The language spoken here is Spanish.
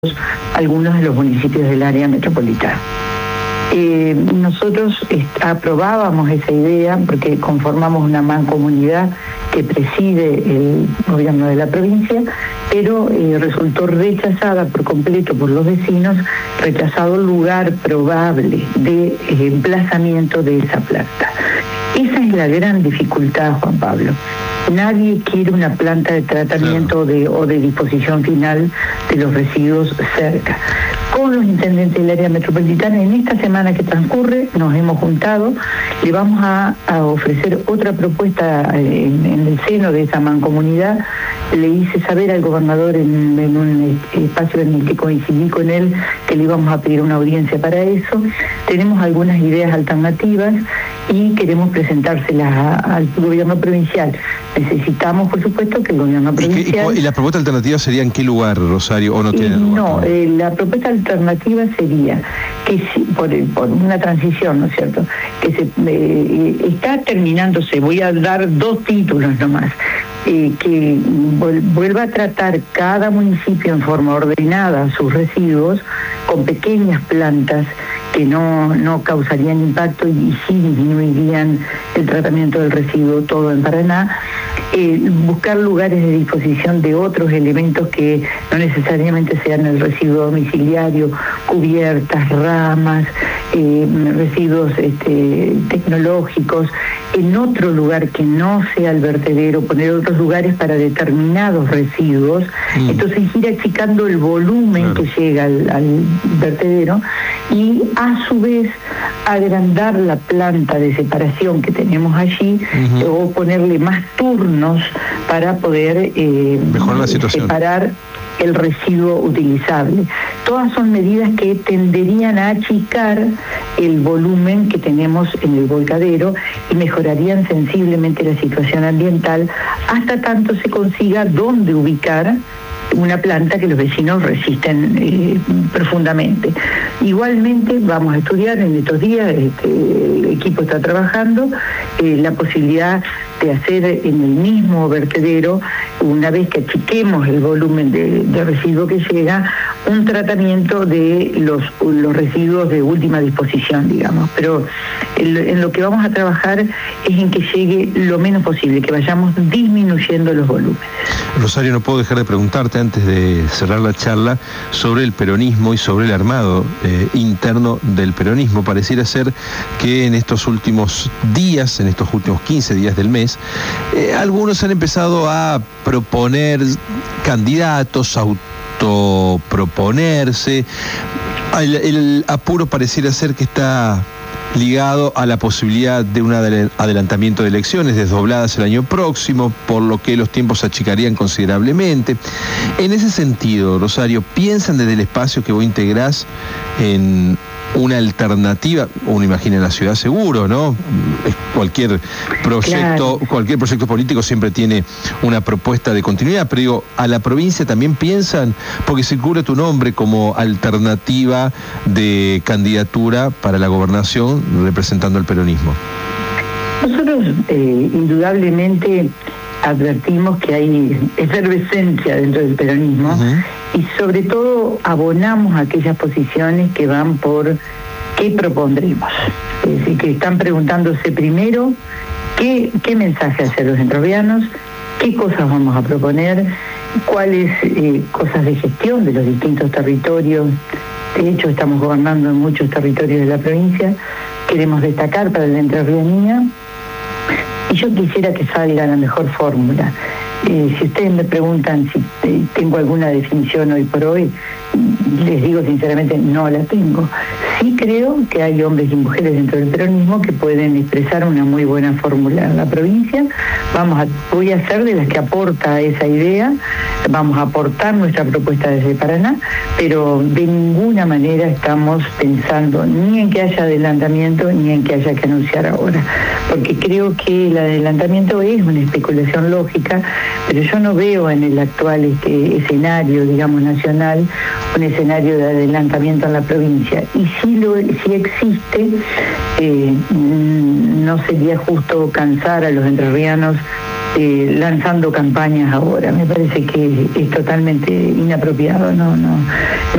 algunos de los municipios del área metropolitana. Nosotros aprobábamos esa idea porque conformamos una mancomunidad que preside el gobierno de la provincia, pero resultó rechazada por completo por los vecinos, rechazado el lugar probable de emplazamiento de esa planta. Esa es la gran dificultad, Juan Pablo. Nadie quiere una planta de tratamiento o de disposición final de los residuos cerca. Con los intendentes del área metropolitana, en esta semana que transcurre, nos hemos juntado, le vamos a ofrecer otra propuesta en el seno de esa mancomunidad. Le hice saber al gobernador en un espacio en el que coincidí con él que le íbamos a pedir una audiencia para eso. Tenemos algunas ideas alternativas y queremos presentárselas al gobierno provincial. Necesitamos, por supuesto, que el gobierno provincial... ¿Y la propuesta alternativa sería en qué lugar, Rosario, o no tiene lugar? No, la propuesta alternativa sería que por una transición, ¿no es cierto?, que se está terminándose, voy a dar 2 títulos nomás, que vuelva a tratar cada municipio en forma ordenada sus residuos con pequeñas plantas que no causarían impacto y sí disminuirían el tratamiento del residuo todo en Paraná. Buscar lugares de disposición de otros elementos que no necesariamente sean el residuo domiciliario, cubiertas, ramas, residuos tecnológicos, en otro lugar que no sea el vertedero, poner otros lugares para determinados residuos, entonces ir achicando el volumen que llega al vertedero y a su vez agrandar la planta de separación que tenemos allí o ponerle más turnos para poder mejorar la situación, separar el residuo utilizable. Todas son medidas que tenderían a achicar el volumen que tenemos en el volcadero y mejorarían sensiblemente la situación ambiental hasta tanto se consiga dónde ubicar una planta que los vecinos resisten profundamente. Igualmente vamos a estudiar en estos días, el equipo está trabajando, la posibilidad de hacer en el mismo vertedero, una vez que achiquemos el volumen de residuo que llega, un tratamiento de los residuos de última disposición, digamos. Pero en lo que vamos a trabajar es en que llegue lo menos posible, que vayamos disminuyendo los volúmenes. Rosario, no puedo dejar de preguntarte antes de cerrar la charla sobre el peronismo y sobre el armado interno del peronismo. Pareciera ser que en estos últimos días, en estos últimos 15 días del mes, algunos han empezado a proponer candidatos, autoproponerse. El apuro pareciera ser que está ligado a la posibilidad de un adelantamiento de elecciones desdobladas el año próximo, por lo que los tiempos se achicarían considerablemente. En ese sentido, Rosario, ¿piensan desde el espacio que vos integrás en una alternativa? Uno imagina en la ciudad seguro, ¿no? Cualquier proyecto político siempre tiene una propuesta de continuidad, pero digo, ¿a la provincia también piensan? Porque circula tu nombre como alternativa de candidatura para la gobernación representando al peronismo. Nosotros indudablemente advertimos que hay efervescencia dentro del peronismo y sobre todo abonamos aquellas posiciones que van por qué propondremos. Es decir, que están preguntándose primero qué mensaje hacer los entrerrianos, qué cosas vamos a proponer, cuáles cosas de gestión de los distintos territorios. De hecho, estamos gobernando en muchos territorios de la provincia, queremos destacar para la entrerrianía. Y yo quisiera que salga la mejor fórmula. Si ustedes me preguntan si tengo alguna definición hoy por hoy, les digo sinceramente, no la tengo. Sí creo que hay hombres y mujeres dentro del peronismo que pueden expresar una muy buena fórmula en la provincia. Voy a ser de las que aporta esa idea, vamos a aportar nuestra propuesta desde Paraná, pero de ninguna manera estamos pensando ni en que haya adelantamiento ni en que haya que anunciar ahora, porque creo que el adelantamiento es una especulación lógica, pero yo no veo en el actual escenario, digamos, nacional, un escenario de adelantamiento en la provincia. Y si existe, no sería justo cansar a los entrerrianos lanzando campañas ahora. Me parece que es totalmente inapropiado, no